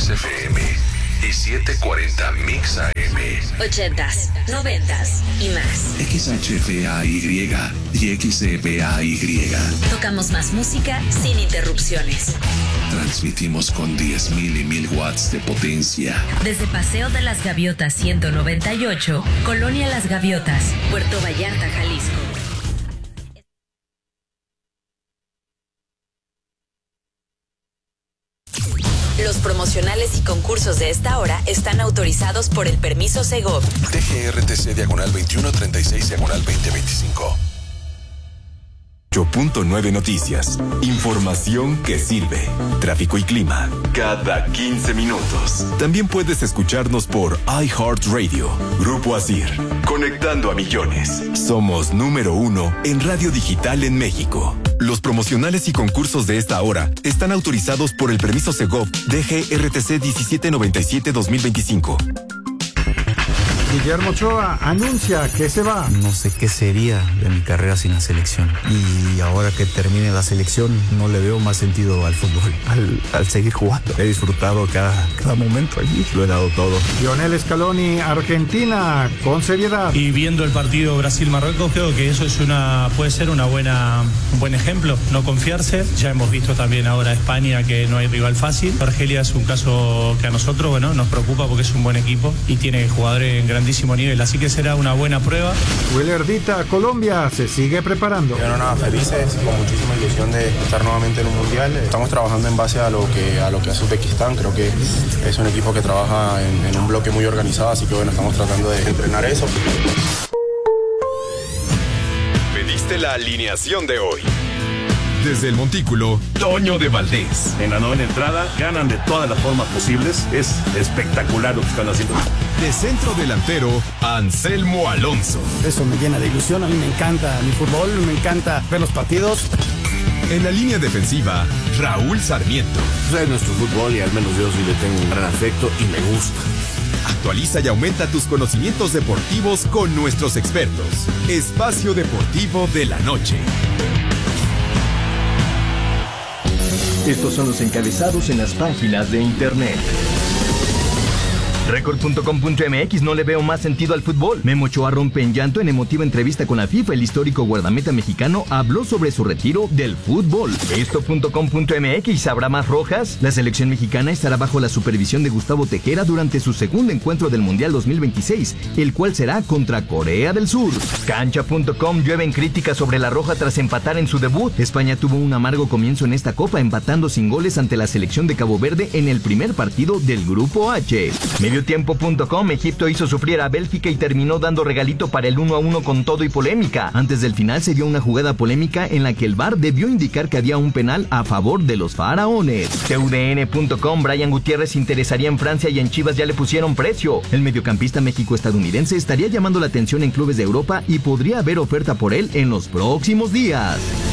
Mix FM y 740 Mix AM. 80s, 90s y más. XHFAY y XEPAY. Tocamos más música sin interrupciones. Transmitimos con 10.000 y 1.000 watts de potencia. Desde Paseo de las Gaviotas 198, Colonia Las Gaviotas, Puerto Vallarta, Jalisco. Los promocionales y concursos de esta hora están autorizados por el permiso Segov. DGRTC /2136/2025. 8.9 Noticias. Información que sirve. Tráfico y clima. Cada 15 minutos. También puedes escucharnos por iHeartRadio. Grupo Asir. Conectando a millones. Somos número 1 en radio digital en México. Los promocionales y concursos de esta hora están autorizados por el permiso Segov DGRTC 1797-2025. Guillermo Ochoa anuncia que se va. No sé qué sería de mi carrera sin la selección. Y ahora que termine la selección, no le veo más sentido al fútbol, al seguir jugando. He disfrutado cada momento allí, lo he dado todo. Lionel Scaloni, Argentina, con seriedad. Y viendo el partido Brasil-Marruecos, creo que eso puede ser un buen ejemplo. No confiarse. Ya hemos visto también ahora España, que no hay rival fácil. Argelia es un caso que a nosotros, nos preocupa porque es un buen equipo y tiene jugadores en grandísimo nivel, así que será una buena prueba. Willer Dita, Colombia se sigue preparando. Felices, con muchísima ilusión de estar nuevamente en un mundial. Estamos trabajando en base a lo que hace Uzbekistán. Creo que es un equipo que trabaja en un bloque muy organizado, así que estamos tratando de entrenar eso. Pediste la alineación de hoy. Desde el Montículo, Toño de Valdés. En la novena entrada, ganan de todas las formas posibles. Es espectacular lo que están haciendo. De centro delantero, Anselmo Alonso. Eso me llena de ilusión. A mí me encanta mi fútbol, me encanta ver los partidos. En la línea defensiva, Raúl Sarmiento. Es nuestro fútbol y al menos yo sí le tengo un gran afecto y me gusta. Actualiza y aumenta tus conocimientos deportivos con nuestros expertos. Espacio Deportivo de la Noche. Estos son los encabezados en las páginas de internet. Record.com.mx, no le veo más sentido al fútbol. Memo Ochoa rompe en llanto en emotiva entrevista con la FIFA. El histórico guardameta mexicano habló sobre su retiro del fútbol. Esto.com.mx, ¿habrá más rojas? La selección mexicana estará bajo la supervisión de Gustavo Tejera durante su segundo encuentro del Mundial 2026, el cual será contra Corea del Sur. Cancha.com, llueven críticas sobre la roja tras empatar en su debut. España tuvo un amargo comienzo en esta copa, empatando sin goles ante la selección de Cabo Verde en el primer partido del Grupo H. Mediotiempo.com, Egipto hizo sufrir a Bélgica y terminó dando regalito para el 1-1 con todo y polémica. Antes del final se dio una jugada polémica en la que el VAR debió indicar que había un penal a favor de los faraones. TUDN.com, Brian Gutiérrez interesaría en Francia y en Chivas ya le pusieron precio. El mediocampista México-estadounidense estaría llamando la atención en clubes de Europa y podría haber oferta por él en los próximos días.